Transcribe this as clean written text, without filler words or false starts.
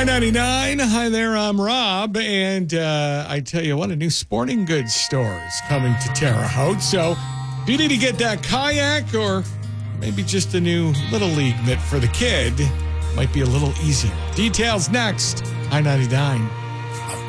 Hi 99. Hi there, I'm Rob. And I tell you what, a new sporting goods store is coming to Terre Haute. So if you need to get that kayak or maybe just a new Little League mitt for the kid, might be a little easier. Details next. Hi 99.